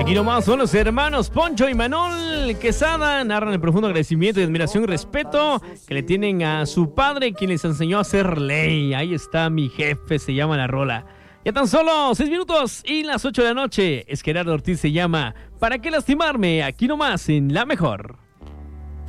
Aquí nomás son los hermanos Poncho y Manol Quesada. Narran el profundo agradecimiento y admiración y respeto que le tienen a su padre, quien les enseñó a hacer ley. Ahí está mi jefe, se llama la rola. Ya tan solo 6 minutos y las 8 de la noche. Es Gerardo Ortiz, se llama ¿Para qué lastimarme? Aquí nomás en La Mejor.